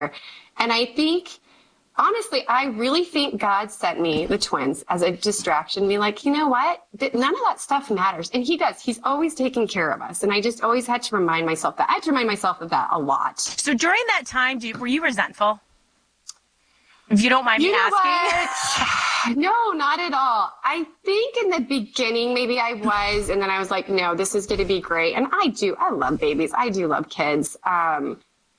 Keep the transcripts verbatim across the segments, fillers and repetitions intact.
And I think, honestly, I really think God sent me the twins as a distraction. Be like, you know what? None of that stuff matters. And he does. He's always taken care of us. And I just always had to remind myself that. I had to remind myself of that a lot. So during that time, do you, were you resentful? If you don't mind you me know asking. What? No, not at all. I think in the beginning, maybe I was. And then I was like, no, this is going to be great. And I do. I love babies. I do love kids. Um,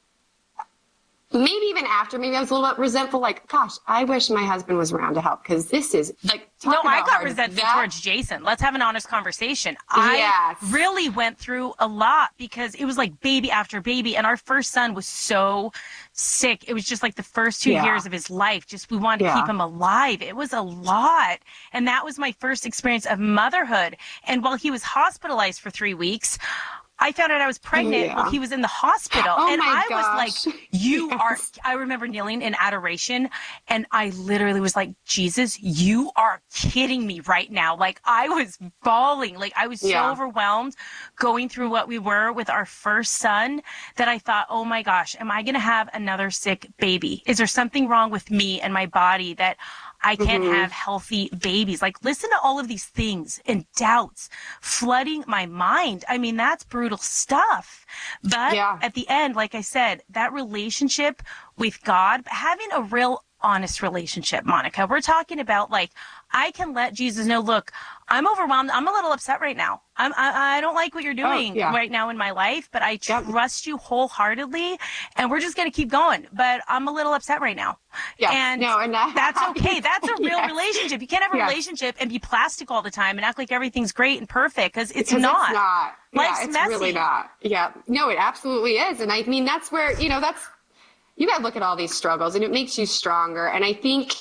Maybe even after, maybe I was a little bit resentful, like, gosh, I wish my husband was around to help, because this is, like, no, I got hard. resentful that, towards Jason. Let's have an honest conversation. I yes. really went through a lot, because it was like baby after baby, and our first son was so sick. It was just like the first two yeah. years of his life. Just we wanted to yeah. keep him alive. It was a lot. And that was my first experience of motherhood. And while he was hospitalized for three weeks, I found out I was pregnant yeah. while he was in the hospital. Oh and my I gosh. was like, you yes. are, I remember kneeling in adoration, and I literally was like, Jesus, you are kidding me right now. Like, I was bawling. Like, I was so yeah. overwhelmed going through what we were with our first son that I thought, oh my gosh, am I going to have another sick baby? Is there something wrong with me and my body that I can't mm-hmm. have healthy babies? Like, listen to all of these things and doubts flooding my mind. I mean, that's brutal stuff. But yeah. at the end, like I said, that relationship with God, having a real honest relationship, Monica, we're talking about, like, I can let Jesus know, look, I'm overwhelmed. I'm a little upset right now. I'm, I, I don't like what you're doing oh, yeah. right now in my life, but I yep. trust you wholeheartedly, and we're just going to keep going. But I'm a little upset right now. Yeah. And, no, and that, that's okay. That's a real yes. relationship. You can't have a yes. relationship and be plastic all the time and act like everything's great and perfect, because it's because not. It's not. Life's yeah, it's messy. really not. Yeah. No, it absolutely is. And I mean, that's where, you know, that's, you got to look at all these struggles, and it makes you stronger. And I think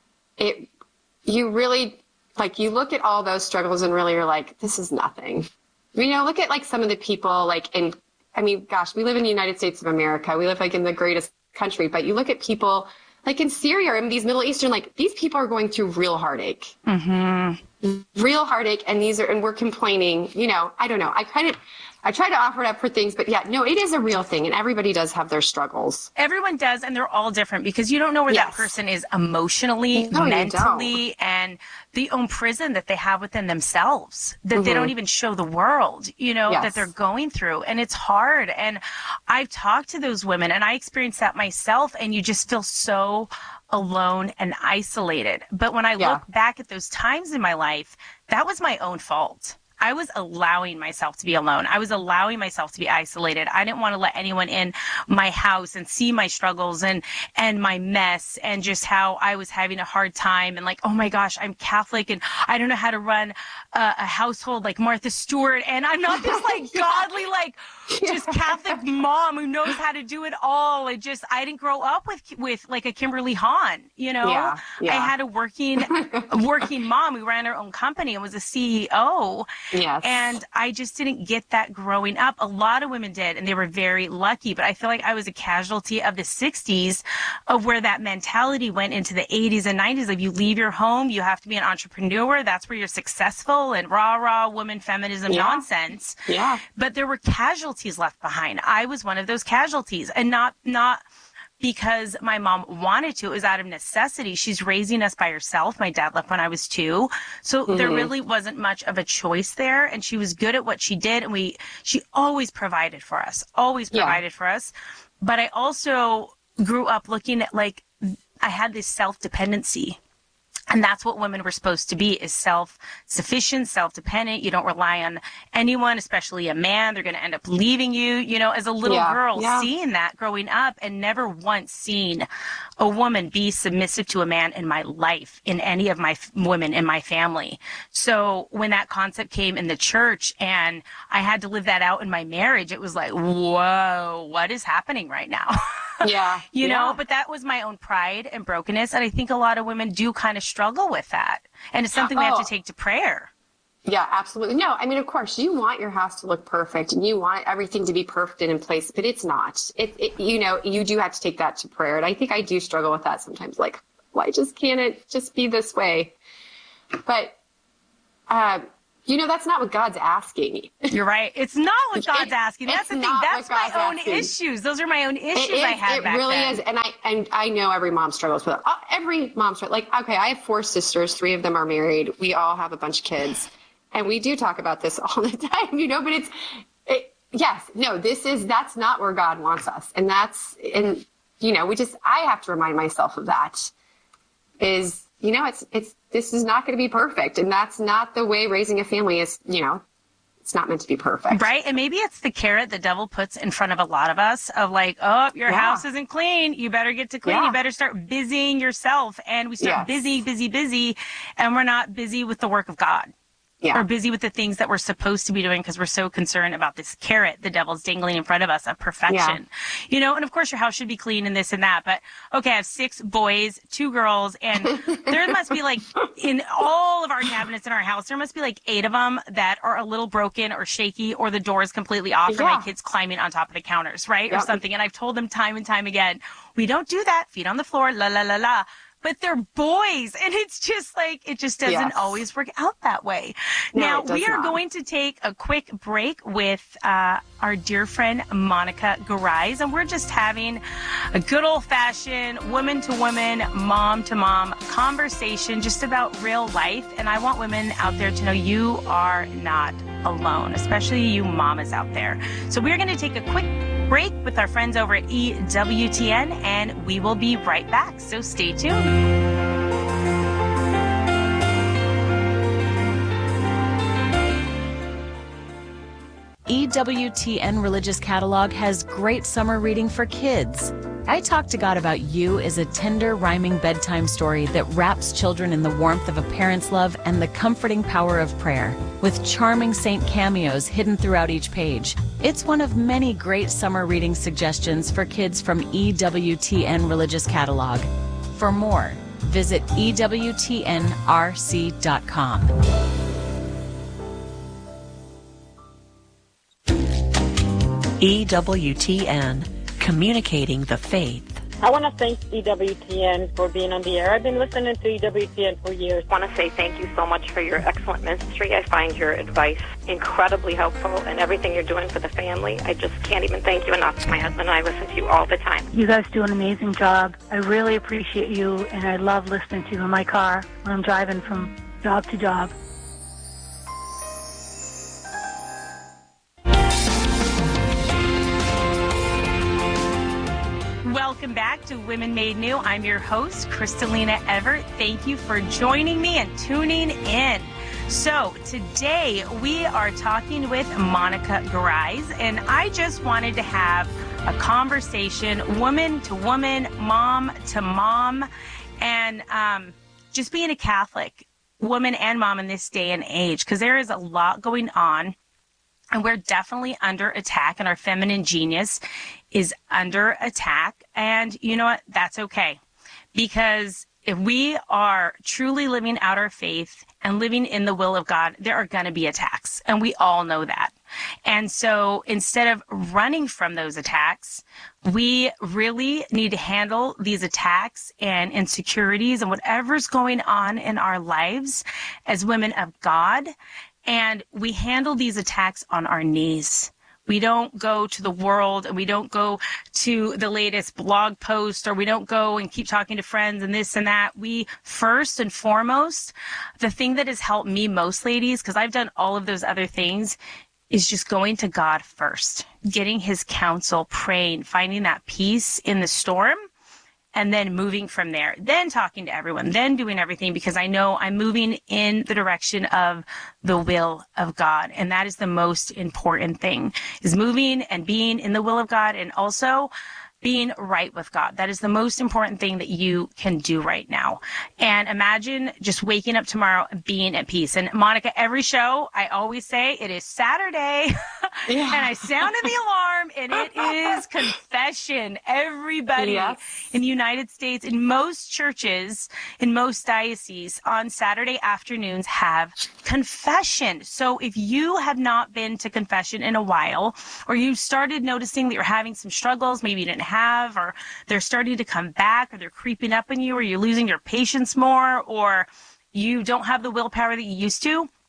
it, you really, like, you look at all those struggles and really you're like, this is nothing. You know, look at like some of the people, like in, I mean, gosh, we live in the United States of America. We live like in the greatest country, but you look at people like in Syria or in these Middle Eastern, like these people are going through real heartache, mm-hmm. real heartache. And these are, and we're complaining, you know, I don't know. I kind of, I try to offer it up for things, but yeah, no, it is a real thing, and everybody does have their struggles. Everyone does, and they're all different, because you don't know where yes. that person is emotionally, no, mentally, and the own prison that they have within themselves that mm-hmm. they don't even show the world, you know, yes. that they're going through. And it's hard. And I've talked to those women, and I experienced that myself, and you just feel so alone and isolated. But when I yeah. look back at those times in my life, that was my own fault. I was allowing myself to be alone. I was allowing myself to be isolated. I didn't want to let anyone in my house and see my struggles and, and my mess, and just how I was having a hard time, and like, oh my gosh, I'm Catholic and I don't know how to run a, a household like Martha Stewart. And I'm not this like godly, like just Catholic mom who knows how to do it all. It just, I didn't grow up with, with like a Kimberly Hahn, you know, yeah, yeah. I had a working, working mom who ran her own company and was a C E O. Yes. And I just didn't get that growing up. A lot of women did, and they were very lucky. But I feel like I was a casualty of the sixties, of where that mentality went into the eighties and nineties. Like, you leave your home, you have to be an entrepreneur. That's where you're successful, and rah, rah, woman feminism yeah. nonsense. Yeah. But there were casualties left behind. I was one of those casualties, and not, not, because my mom wanted to. It was out of necessity. She's raising us by herself. My dad left when I was two. So mm-hmm. there really wasn't much of a choice there. And she was good at what she did. And we, she always provided for us, always provided yeah. for us. But I also grew up looking at, like, I had this self-dependency. And that's what women were supposed to be, is self-sufficient, self-dependent. You don't rely on anyone, especially a man. They're going to end up leaving you. You know, as a little yeah, girl, yeah. seeing that growing up, and never once seen a woman be submissive to a man in my life, in any of my f- women in my family. So when that concept came in the church and I had to live that out in my marriage, it was like, whoa, what is happening right now? Yeah. you yeah. know, but that was my own pride and brokenness. And I think a lot of women do kind of struggle with that. And it's something we have oh. to take to prayer. Yeah, absolutely. No, I mean, of course, you want your house to look perfect, and you want everything to be perfect and in place, but it's not. It, it, you know, you do have to take that to prayer. And I think I do struggle with that sometimes. Like, why just can't it just be this way? But, uh, you know, that's not what God's asking. You're right. It's not what God's it, asking. That's the thing. That's my own asking. issues. Those are my own issues it is, I had it back really then. is. And I, and I know every mom struggles with it. Every mom struggles. Like, okay, I have four sisters. Three of them are married. We all have a bunch of kids. And we do talk about this all the time, you know, but it's, it, yes, no, this is, that's not where God wants us. And that's, and, you know, we just, I have to remind myself of that is, you know, it's, it's, this is not going to be perfect. And that's not the way raising a family is, you know, it's not meant to be perfect. Right. And maybe it's the carrot the devil puts in front of a lot of us of like, oh, your yeah. house isn't clean. You better get to clean. Yeah. You better start busying yourself. And we start yes. busy, busy, busy. And we're not busy with the work of God. Yeah. We're busy with the things that we're supposed to be doing because we're so concerned about this carrot the devil's dangling in front of us of perfection. Yeah. You know, and of course your house should be clean and this and that. But okay, I have six boys, two girls, and there must be like in all of our cabinets in our house, there must be like eight of them that are a little broken or shaky or the door is completely off yeah. for my kids climbing on top of the counters, right? Yep. Or something. And I've told them time and time again, we don't do that. Feet on the floor, la, la, la, la. But they're boys, and it's just like, it just doesn't yes. always work out that way. No, now, we are not. going to take a quick break with uh, our dear friend, Monica Garais, and we're just having a good old-fashioned woman-to-woman, mom-to-mom conversation just about real life. And I want women out there to know you are not alone, especially you mamas out there. So we're going to take a quick break with our friends over at E W T N, and we will be right back. So stay tuned. E W T N Religious Catalog has great summer reading for kids. I Talk to God About You is a tender, rhyming bedtime story that wraps children in the warmth of a parent's love and the comforting power of prayer, with charming saint cameos hidden throughout each page. It's one of many great summer reading suggestions for kids from E W T N Religious Catalog. For more, visit E W T N R C dot com. E W T N, communicating the faith. I want to thank E W T N for being on the air. I've been listening to E W T N for years. I want to say thank you so much for your excellent ministry. I find your advice incredibly helpful and everything you're doing for the family. I just can't even thank you enough. My husband and I listen to you all the time. You guys do an amazing job. I really appreciate you, and I love listening to you in my car when I'm driving from job to job. Welcome back to Women Made New. I'm your host, Kristalina Everett. Thank you for joining me and tuning in. So today we are talking with Monica Garais, and I just wanted to have a conversation, woman to woman, mom to mom, and um, just being a Catholic woman and mom in this day and age, because there is a lot going on. And we're definitely under attack, and our feminine genius is under attack. And you know what? That's okay. Because if we are truly living out our faith and living in the will of God, there are going to be attacks. And we all know that. And so instead of running from those attacks, we really need to handle these attacks and insecurities and whatever's going on in our lives as women of God. And we handle these attacks on our knees. We don't go to the world and we don't go to the latest blog post, or we don't go and keep talking to friends and this and that. We first and foremost, the thing that has helped me most, ladies, because I've done all of those other things, is just going to God first, getting his counsel, praying, finding that peace in the storm, and then moving from there, then talking to everyone, then doing everything, because I know I'm moving in the direction of the will of God. And that is the most important thing, is moving and being in the will of God, and also being right with God. That is the most important thing that you can do right now. And imagine just waking up tomorrow and being at peace. And Monica, every show, I always say it is Saturday yeah. and I sounded the alarm, and it is confession. Everybody yes. in the United States, in most churches, in most dioceses, on Saturday afternoons have confession. So if you have not been to confession in a while, or you started noticing that you're having some struggles, maybe you didn't have have, or they're starting to come back, or they're creeping up on you, or you're losing your patience more, or you don't have the willpower that you used to,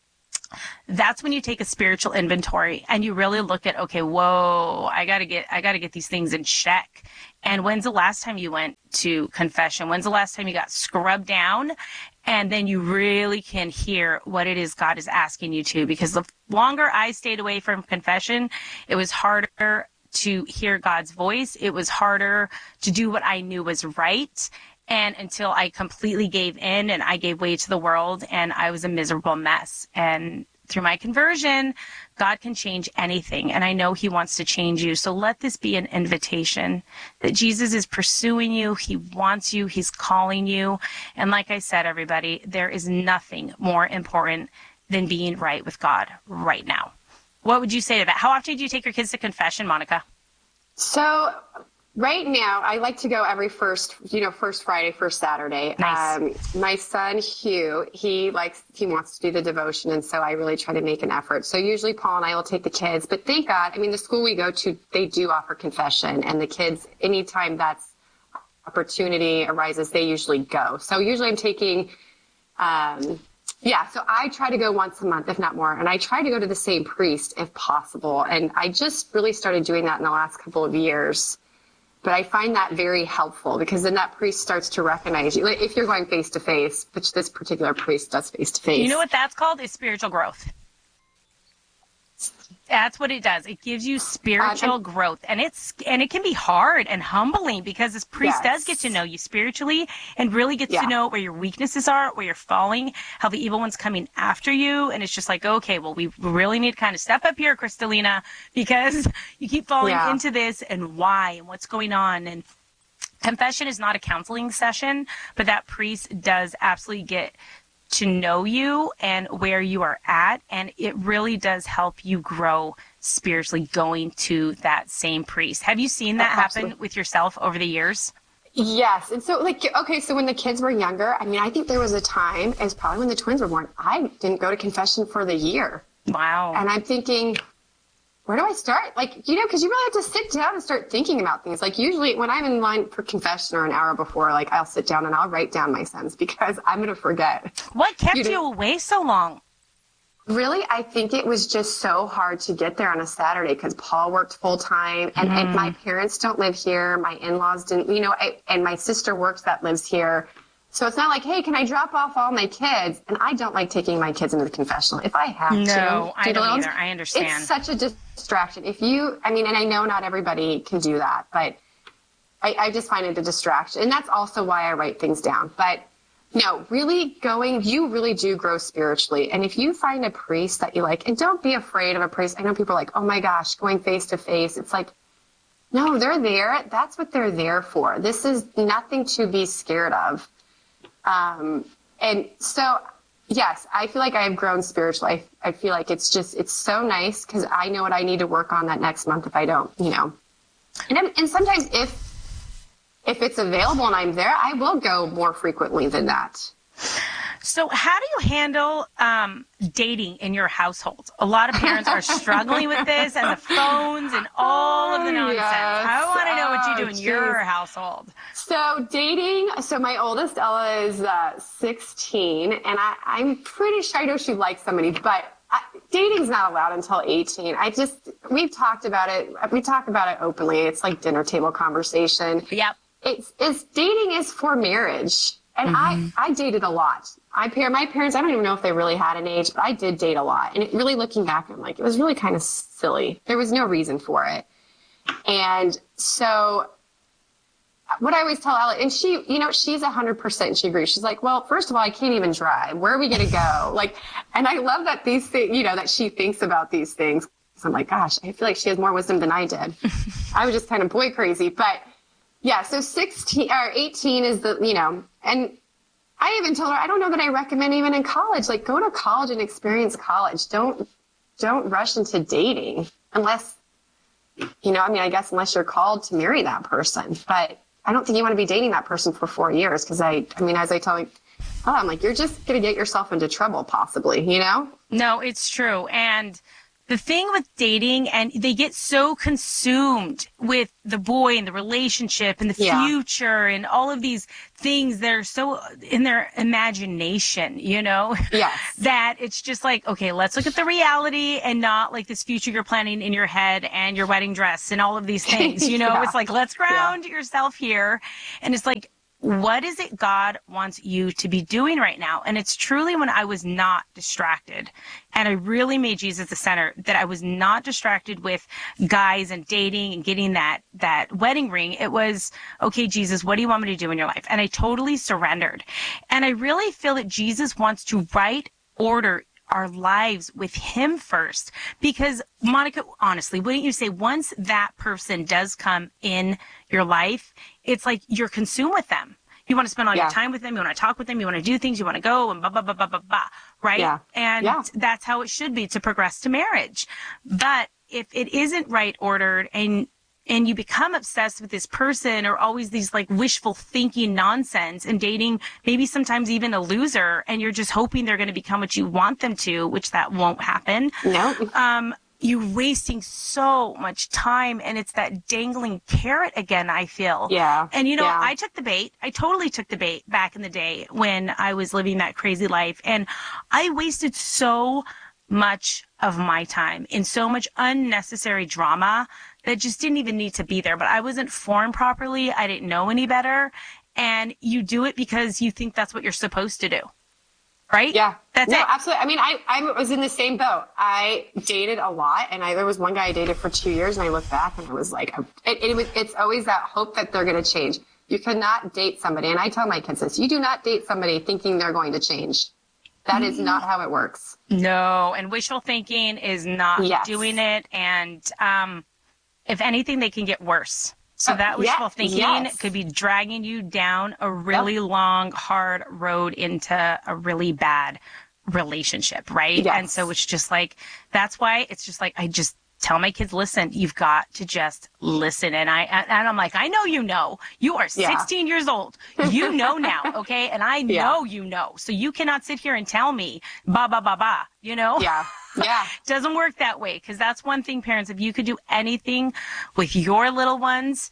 that's when you take a spiritual inventory and you really look at, okay, whoa, I got to get, I got to get these things in check. And when's the last time you went to confession? When's the last time you got scrubbed down? And then you really can hear what it is God is asking you to, because the longer I stayed away from confession, it was harder to hear God's voice. It was harder to do what I knew was right. And until I completely gave in and I gave way to the world, and I was a miserable mess. And through my conversion, God can change anything. And I know he wants to change you. So let this be an invitation that Jesus is pursuing you. He wants you. He's calling you. And like I said, everybody, there is nothing more important than being right with God right now. What would you say to that? How often do you take your kids to confession, Monica? So right now, I like to go every first, you know, first Friday, first Saturday. Nice. Um, my son, Hugh, he likes, he wants to do the devotion. And so I really try to make an effort. So usually Paul and I will take the kids, but thank God, I mean, the school we go to, they do offer confession, and the kids, anytime that's opportunity arises, they usually go. So usually I'm taking, um, yeah, so I try to go once a month, if not more. And I try to go to the same priest if possible. And I just really started doing that in the last couple of years. But I find that very helpful, because then that priest starts to recognize you. Like, if you're going face to face, which this particular priest does face to face. You know what that's called? Is spiritual growth. That's what it does. It gives you spiritual um, and, growth, and it's and it can be hard and humbling, because this priest yes. does get to know you spiritually and really gets yeah. to know where your weaknesses are, where you're falling, how the evil one's coming after you, and it's just like, okay, well, we really need to kind of step up here, Kristalina, because you keep falling yeah. into this, and why, and what's going on. And confession is not a counseling session, but that priest does absolutely get to know you and where you are at, and it really does help you grow spiritually going to that same priest. Have you seen that happen with yourself over the years? Yes. And so, like, okay, so when the kids were younger, I mean, I think there was a time, it's probably when the twins were born, I didn't go to confession for the year. Wow. And I'm thinking, where do I start? Like, you know, because you really have to sit down and start thinking about things. Like, usually when I'm in line for confession or an hour before, like, I'll sit down and I'll write down my sins, because I'm going to forget. What kept you, you away so long? Really, I think it was just so hard to get there on a Saturday, because Paul worked full time, and, mm. and my parents don't live here. My in-laws didn't, you know, I, and my sister works that lives here. So it's not like, hey, can I drop off all my kids? And I don't like taking my kids into the confessional. If I have no, to. No, I don't either. I understand. It's such a distraction. If you, I mean, and I know not everybody can do that, but I, I just find it a distraction. And that's also why I write things down. But no, really going, you really do grow spiritually. And if you find a priest that you like, and don't be afraid of a priest. I know people are like, oh my gosh, going face to face. It's like, no, they're there. That's what they're there for. This is nothing to be scared of. Um, and so, yes, I feel like I have grown spiritually. I, I feel like it's just, it's so nice, because I know what I need to work on that next month if I don't, you know. And, I'm, and sometimes if, if it's available and I'm there, I will go more frequently than that. So how do you handle um, dating in your household? A lot of parents are struggling with this, and the phones and all of the nonsense. Yes. I want to know what you do in oh, your household. So dating, so my oldest, Ella, is uh, sixteen, and I, I'm pretty sure I know she likes somebody, but I, dating's not allowed until eighteen. I just, we've talked about it. We talk about it openly. It's like dinner table conversation. Yep. It's, it's dating is for marriage. And mm-hmm. I, I dated a lot. I pair my parents, I don't even know if they really had an age, but I did date a lot. And it really, looking back, I'm like, it was really kind of silly. There was no reason for it. And so what I always tell Ella, and she, you know, she's a hundred percent, she agrees. She's like, well, first of all, I can't even drive. Where are we going to go? Like, and I love that these things, you know, that she thinks about these things. So I'm like, gosh, I feel like she has more wisdom than I did. I was just kind of boy crazy, but yeah, so sixteen or eighteen is the, you know, and I even told her, I don't know that I recommend even in college, like go to college and experience college. Don't, don't rush into dating unless, you know, I mean, I guess unless you're called to marry that person, but I don't think you want to be dating that person for four years. Cause I, I mean, as I tell you, oh, I'm like, you're just going to get yourself into trouble possibly, you know? No, it's true. And the thing with dating, and they get so consumed with the boy and the relationship and the yeah. future and all of these things that are so in their imagination, you know, yes. that it's just like, okay, let's look at the reality and not like this future you're planning in your head and your wedding dress and all of these things, you know, yeah. it's like, let's ground yeah. yourself here. And it's like, what is it God wants you to be doing right now? And it's truly when I was not distracted and I really made Jesus the center, that I was not distracted with guys and dating and getting that, that wedding ring. It was, okay, Jesus, what do you want me to do in your life? And I totally surrendered. And I really feel that Jesus wants to right order our lives with him first, because Monica, honestly, wouldn't you say once that person does come in your life, it's like you're consumed with them. You want to spend all yeah. your time with them. You want to talk with them. You want to do things. You want to go and blah, blah, blah, blah, blah, blah. Right. Yeah. And yeah. that's how it should be to progress to marriage. But if it isn't right ordered and and you become obsessed with this person or always these like wishful thinking nonsense and dating maybe sometimes even a loser and you're just hoping they're going to become what you want them to, which that won't happen. No. Um, you're wasting so much time and it's that dangling carrot again, I feel. Yeah. And you know, yeah. I took the bait. I totally took the bait back in the day when I was living that crazy life. And I wasted so much of my time in so much unnecessary drama that just didn't even need to be there. But I wasn't formed properly. I didn't know any better. And you do it because you think that's what you're supposed to do. Right? Yeah. That's no, it. Absolutely. I mean, I, I was in the same boat. I dated a lot, and I, there was one guy I dated for two years, and I look back and I was like, it, it was, it's always that hope that they're going to change. You cannot date somebody. And I tell my kids this, you do not date somebody thinking they're going to change. That is not how it works. No. And wishful thinking is not yes. doing it. And, um, if anything, they can get worse. So uh, that wishful yeah, thinking yes. could be dragging you down a really yep. long, hard road into a really bad relationship, right? Yes. And so it's just like, that's why it's just like, I just tell my kids, listen, you've got to just listen. And I, and I'm like, I know, you know, you are yeah. sixteen years old. You know now. Okay. And I yeah. know, you know, so you cannot sit here and tell me ba, ba, ba, ba, you know? Yeah. Yeah. Doesn't work that way. Cause that's one thing, parents, if you could do anything with your little ones,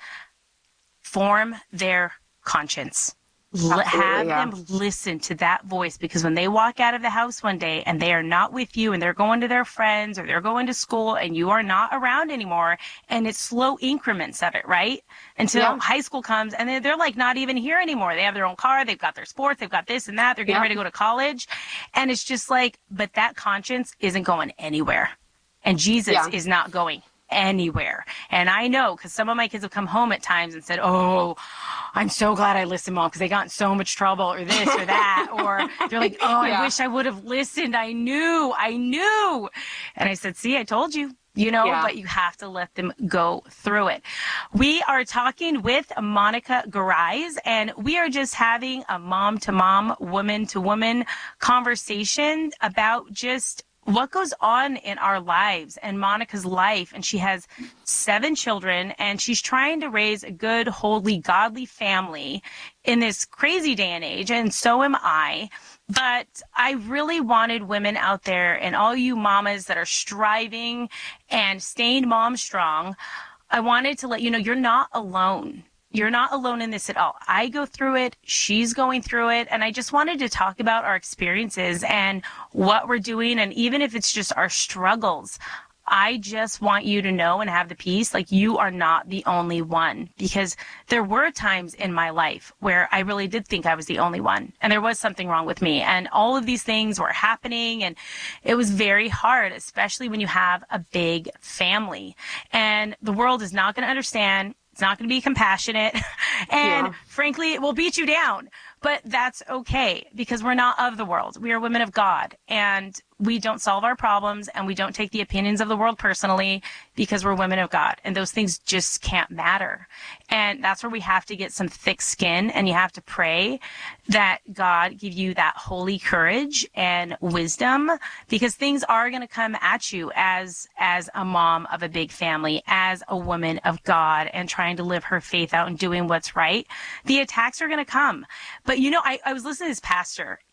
form their conscience. L- have yeah. them listen to that voice, because when they walk out of the house one day and they are not with you and they're going to their friends or they're going to school and you are not around anymore, and it's slow increments of it, right? Until yeah. high school comes and they're, they're like not even here anymore. They have their own car. They've got their sports. They've got this and that. They're getting yeah. ready to go to college. And it's just like, but that conscience isn't going anywhere. And Jesus yeah. is not going anywhere. And I know, because some of my kids have come home at times and said, oh, I'm so glad I listened, Mom, because they got in so much trouble, or this or that. Or they're like, oh, yeah. I wish I would have listened. I knew, I knew. And I said, see, I told you. You know, yeah. but you have to let them go through it. We are talking with Monica Garais, and we are just having a mom to mom, woman to woman conversation about just what goes on in our lives and Monica's life. And she has seven children, and she's trying to raise a good, holy, godly family in this crazy day and age. And so am I. But I really wanted women out there, and all you mamas that are striving and staying mom strong, I wanted to let you know you're not alone. You're not alone in this at all. I go through it. She's going through it. And I just wanted to talk about our experiences and what we're doing. And even if it's just our struggles, I just want you to know and have the peace, like you are not the only one, because there were times in my life where I really did think I was the only one, and there was something wrong with me, and all of these things were happening, and it was very hard, especially when you have a big family, and the world is not going to understand. It's not going to be compassionate, and yeah. frankly, it will beat you down. But that's okay, because we're not of the world. We are women of God, and we don't solve our problems, and we don't take the opinions of the world personally, because we're women of God, and those things just can't matter. And that's where we have to get some thick skin, and you have to pray that God give you that holy courage and wisdom, because things are going to come at you as as a mom of a big family, as a woman of God, and trying to live her faith out and doing what's right. The attacks are going to come. But But, you know, I, I was listening to this pastor.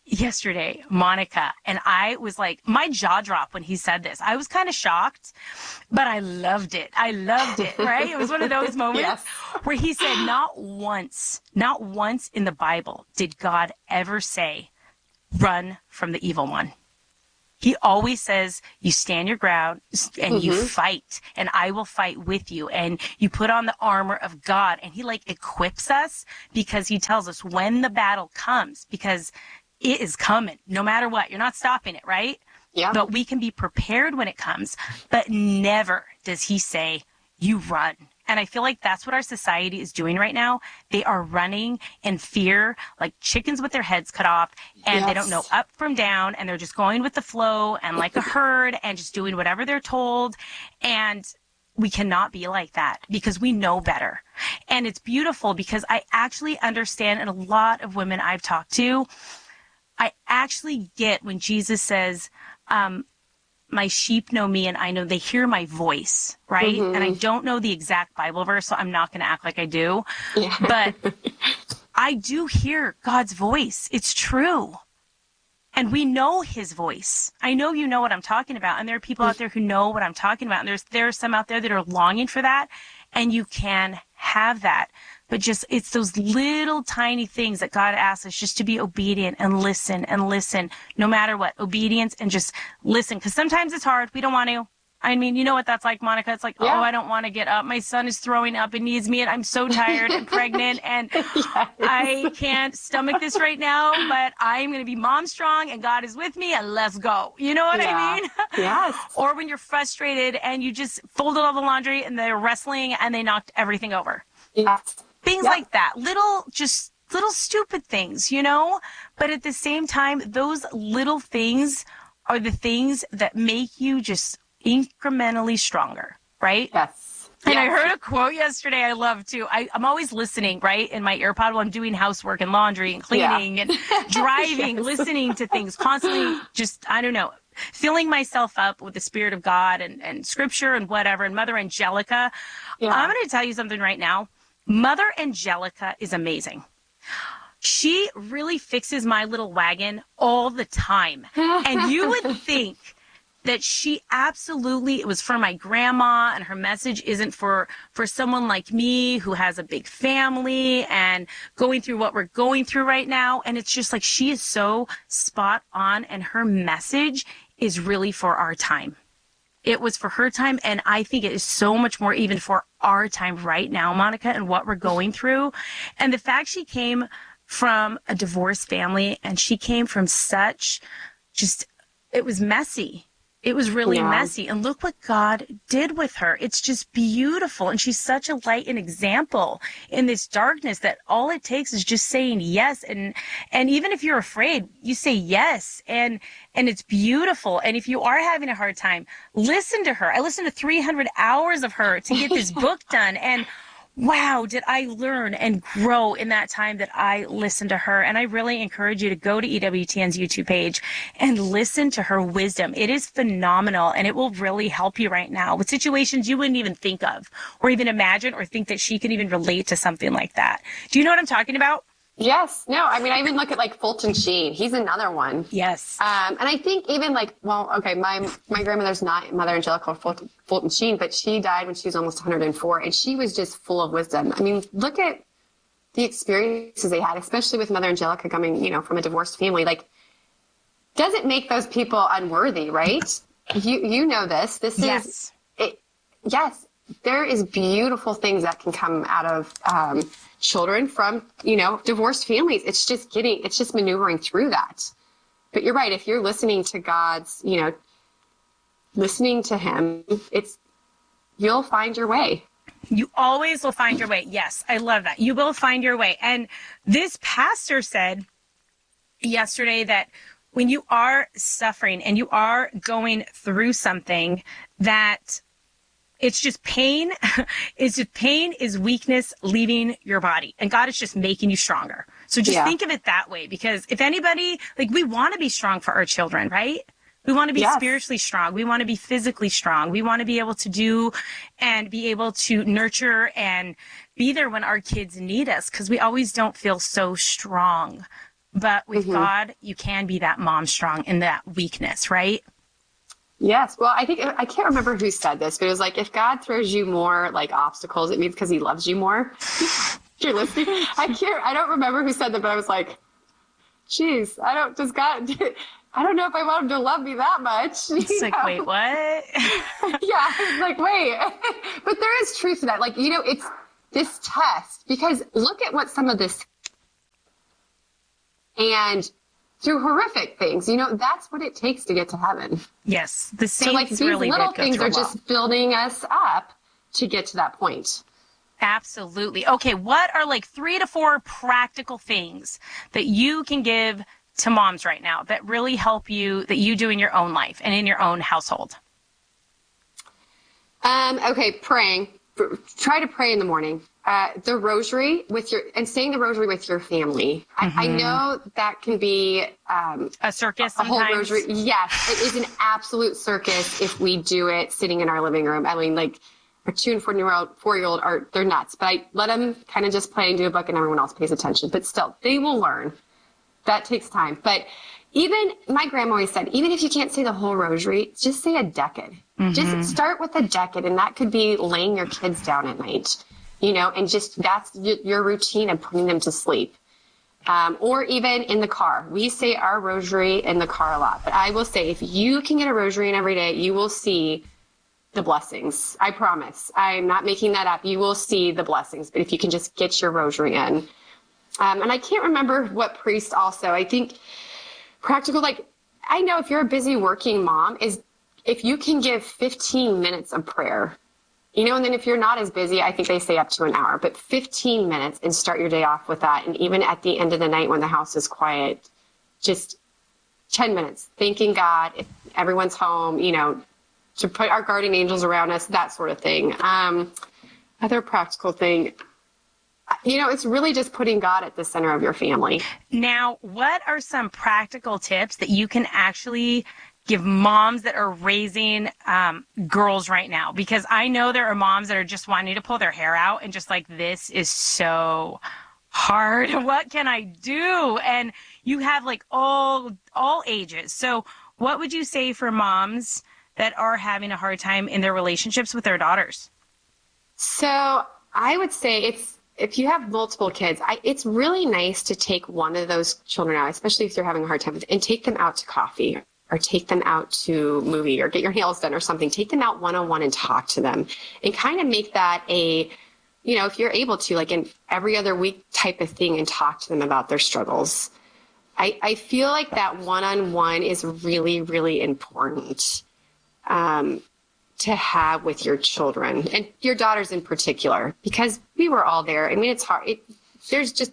yesterday, Monica, and I was like, my jaw dropped when he said this. I was kind of shocked, but I loved it. I loved it, right? It was one of those moments yes. where he said, not once, not once in the Bible did God ever say, run from the evil one. He always says, you stand your ground and mm-hmm. you fight, and I will fight with you. And you put on the armor of God, and he like equips us because he tells us when the battle comes, because it is coming no matter what. You're not stopping it, right? Yeah. But we can be prepared when it comes, but never does he say, you run. And I feel like that's what our society is doing right now. They are running in fear, like chickens with their heads cut off, and yes. they don't know up from down, and they're just going with the flow and like a herd and just doing whatever they're told. And we cannot be like that because we know better. And it's beautiful because I actually understand, and a lot of women I've talked to, I actually get when Jesus says, um, my sheep know me and I know they hear my voice, right? Mm-hmm. And I don't know the exact Bible verse, so I'm not going to act like I do. Yeah. But I do hear God's voice. It's true. And we know his voice. I know you know what I'm talking about. And there are people out there who know what I'm talking about. And there's there are some out there that are longing for that. And you can have that. But just, it's those little tiny things that God asks us just to be obedient and listen and listen, no matter what. Obedience and just listen. Because sometimes it's hard. We don't want to. I mean, you know what that's like, Monica? It's like, yeah. oh, I don't want to get up. My son is throwing up and needs me, and I'm so tired and pregnant, and yes. I can't stomach this right now, but I'm going to be mom strong, and God is with me, and let's go. You know what yeah. I mean? Yes. Or when you're frustrated and you just folded all the laundry and they're wrestling and they knocked everything over. Yes. Things yep. like that. Little, just little stupid things, you know? But at the same time, those little things are the things that make you just incrementally stronger, right? Yes. And yes. I heard a quote yesterday I love too. I, I'm always listening, right, in my AirPod while I'm doing housework and laundry and cleaning yeah. and driving, yes. listening to things, constantly just, I don't know, filling myself up with the Spirit of God and, and scripture and whatever. And Mother Angelica, yeah. I'm going to tell you something right now. Mother Angelica is amazing. She really fixes my little wagon all the time. And you would think that she absolutely, it was for my grandma, and her message isn't for, for someone like me who has a big family and going through what we're going through right now. And it's just like, she is so spot on, and her message is really for our time. It was for her time, and I think it is so much more even for our time right now, Monica, and what we're going through. And the fact she came from a divorced family, and she came from such just, it was messy. It was really yeah. messy. And look what God did with her. It's just beautiful. And she's such a light and example in this darkness that all it takes is just saying yes. And, and even if you're afraid, you say yes. And, and it's beautiful. And if you are having a hard time, listen to her. I listened to three hundred hours of her to get this book done. And wow, did I learn and grow in that time that I listened to her. And I really encourage you to go to E W T N's YouTube page and listen to her wisdom. It is phenomenal, and it will really help you right now with situations you wouldn't even think of or even imagine or think that she could even relate to something like that. Do you know what I'm talking about? Yes. No, I mean, I even look at like Fulton Sheen. He's another one. Yes. Um, and I think even like, well, okay, my my grandmother's not Mother Angelica Fulton, Fulton Sheen, but she died when she was almost one hundred four, and she was just full of wisdom. I mean, look at the experiences they had, especially with Mother Angelica coming, you know, from a divorced family. Like, doesn't make those people unworthy, right? You you know this. This yes. is it. Yes, there is beautiful things that can come out of um, children from, you know, divorced families. It's just getting, it's just maneuvering through that. But you're right. If you're listening to God's, you know, listening to him, it's, you'll find your way. You always will find your way. Yes, I love that. You will find your way. And this pastor said yesterday that when you are suffering and you are going through something, that it's just pain. It's just pain is weakness leaving your body. And God is just making you stronger. So just yeah. think of it that way, because if anybody, like, we want to be strong for our children, right? We want to be yes. spiritually strong. We want to be physically strong. We want to be able to do and be able to nurture and be there when our kids need us, because we always don't feel so strong But with Mm-hmm. God, you can be that mom strong in that weakness, right? Yes. Well, I think, I can't remember who said this, but it was like, if God throws you more like obstacles, it means because he loves you more. If you're listening. I can't, I don't remember who said that, but I was like, geez, I don't, does God, I don't know if I want him to love me that much. It's like, know? Wait, what? Yeah. It's like, wait, but there is truth to that. Like, you know, it's this test, because look at what some of this, and through horrific things, you know, that's what it takes to get to heaven. Yes. The saints so like these really little did go things through are a lot. just building us up to get to that point. Absolutely. Okay. What are like three to four practical things that you can give to moms right now that really help you, that you do in your own life and in your own household? Um, okay. Praying. Try to pray in the morning. Uh, the rosary with your, and saying the rosary with your family. Mm-hmm. I, I know that can be um, a circus a sometimes. whole rosary. Yes, it is an absolute circus if we do it sitting in our living room. I mean, like our two and four-year-old, four-year-old are, they're nuts. But I let them kind of just play and do a book and everyone else pays attention. But still, they will learn. That takes time. But even, my grandma always said, even if you can't say the whole rosary, just say a decade. Mm-hmm. Just start with a decade, and that could be laying your kids down at night. You know, and just that's your routine of putting them to sleep. Um, or even in the car. We say our rosary in the car a lot. But I will say, if you can get a rosary in every day, you will see the blessings. I promise. I'm not making that up. You will see the blessings. But if you can just get your rosary in. Um, and I can't remember what priest also. I think practical, like, I know if you're a busy working mom, is if you can give fifteen minutes of prayer. You know, and then if you're not as busy, I think they say up to an hour, but fifteen minutes and start your day off with that. And even at the end of the night when the house is quiet, just ten minutes, thanking God, if everyone's home, you know, to put our guardian angels around us, that sort of thing. Um, other practical thing, you know, it's really just putting God at the center of your family. Now, what are some practical tips that you can actually give moms that are raising um, girls right now? Because I know there are moms that are just wanting to pull their hair out and just like, this is so hard. What can I do? And you have like all, all ages. So what would you say for moms that are having a hard time in their relationships with their daughters? So I would say it's, if you have multiple kids, I, it's really nice to take one of those children out, especially if they're having a hard time, and take them out to coffee, or take them out to a movie, or get your nails done or something. Take them out one-on-one and talk to them, and kind of make that a, you know, if you're able to, like an every other week type of thing, and talk to them about their struggles. I, I feel like that one-on-one is really, really important um, to have with your children, and your daughters in particular, because we were all there. I mean, it's hard. It, there's just,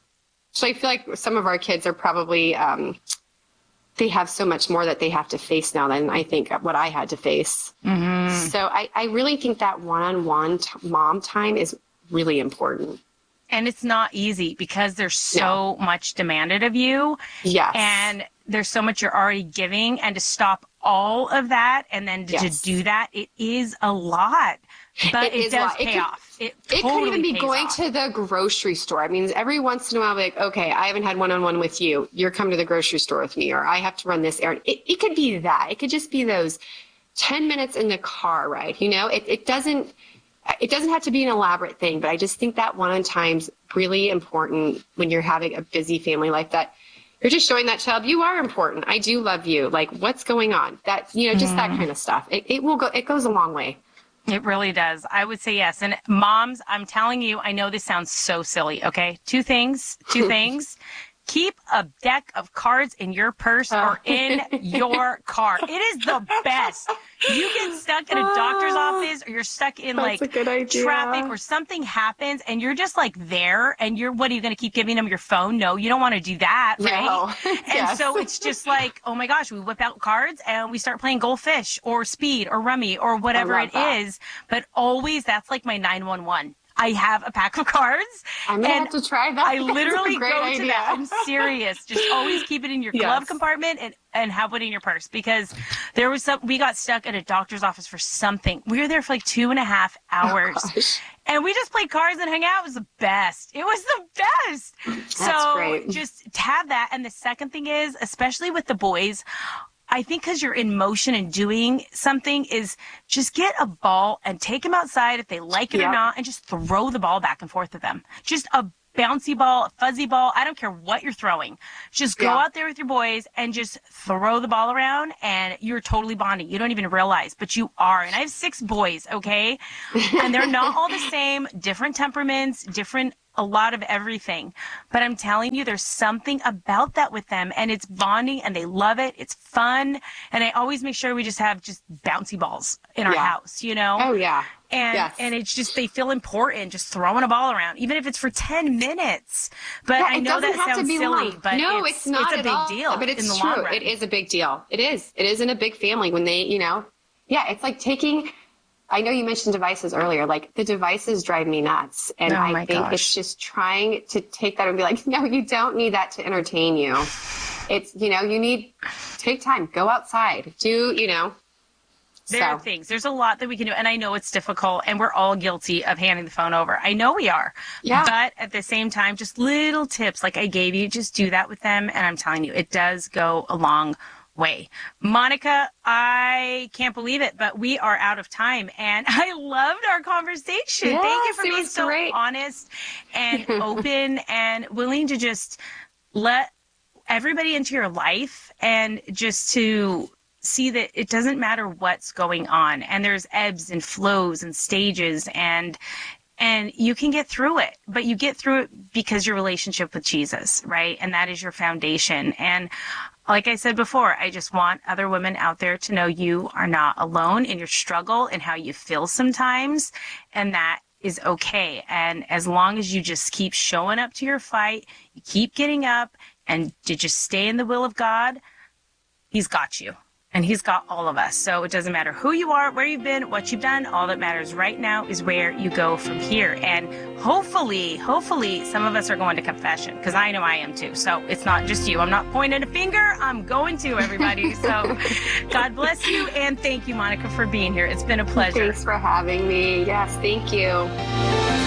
so I feel like some of our kids are probably, um, they have so much more that they have to face now than I think what I had to face. Mm-hmm. So I, I really think that one-on-one t- mom time is really important. And it's not easy because there's so no. much demanded of you. Yes. And there's so much you're already giving, and to stop all of that and then to, yes. to do that, it is a lot. But it, it does pay it could, off. It, it totally could even be going off. to the grocery store. I mean, every once in a while, like, okay, I haven't had one-on-one with you. You're coming to the grocery store with me, or I have to run this errand. It, it could be that. It could just be those ten minutes in the car ride. You know, it, it doesn't, it doesn't have to be an elaborate thing, but I just think that one-on time's really important when you're having a busy family life, that you're just showing that child you are important. I do love you. Like, what's going on? That, you know, just mm. that kind of stuff. It, it will go, it goes a long way. It really does. I would say yes. And moms, I'm telling you, I know this sounds so silly. Okay. Two things, two things. Keep a deck of cards in your purse oh. or in your car. It is the best. You get stuck in a doctor's office, or you're stuck in That's like a good idea. traffic, or something happens and you're just like there, and you're, what are you going to keep giving them your phone? No, you don't want to do that. Right. No. And yes. so it's just like, oh my gosh, we whip out cards and we start playing goldfish or speed or rummy or whatever it that. is. But always, that's like my nine one one. I have a pack of cards. I'm gonna and have to try that. I literally That's a great go idea. to that. I'm serious. Just always keep it in your Yes. glove compartment and, and have it in your purse, because there was some, we got stuck at a doctor's office for something. We were there for like two and a half hours. Oh, and we just played cards and hung out. It was the best. It was the best. That's so great. just have that. And the second thing is, especially with the boys, I think because you're in motion and doing something, is just get a ball and take them outside if they like it Yep. or not, and just throw the ball back and forth with them. Just a bouncy ball, a fuzzy ball. I don't care what you're throwing. Just go Yeah. out there with your boys and just throw the ball around, and you're totally bonding. You don't even realize, but you are. And I have six boys, okay? And they're not all the same, different temperaments, different a lot of everything. But I'm telling you, there's something about that with them, and it's bonding, and they love it. It's fun. And I always make sure we just have just bouncy balls in our Yeah. house, you know? Oh, yeah. And Yes. and it's just, they feel important, just throwing a ball around, even if it's for ten minutes. But Yeah, I it know doesn't that have to sounds be silly, long. but no, it's, it's not it's a at big all. deal But it's in the true. long run. It is a big deal. It is. It is in a big family when they, you know, yeah, it's like taking, I know you mentioned devices earlier, like the devices drive me nuts. And Oh I my think gosh. it's just trying to take that and be like, no, you don't need that to entertain you. It's, you know, you need, take time, go outside, do, you know. There are So. things. There's a lot that we can do. And I know it's difficult, and we're all guilty of handing the phone over. I know we are. Yeah. But at the same time, just little tips like I gave you, just do that with them. And I'm telling you, it does go a long way. Monica, I can't believe it, but we are out of time. And I loved our conversation. Thank you Yes, for it being was so great. honest and open and willing to just let everybody into your life, and just to see that it doesn't matter what's going on, and there's ebbs and flows and stages, and and you can get through it, but you get through it because your relationship with Jesus, right? And that is your foundation. And like I said before, I just want other women out there to know you are not alone in your struggle and how you feel sometimes, and that is okay. And as long as you just keep showing up to your fight, you keep getting up, and to just stay in the will of God, He's got you. And He's got all of us. So it doesn't matter who you are, where you've been, what you've done. All that matters right now is where you go from here. And hopefully, hopefully some of us are going to confession, because I know I am too. So it's not just you. I'm not pointing a finger. I'm going to, everybody. So God bless you. And thank you, Monica, for being here. It's been a pleasure. Thanks for having me. Yes, thank you.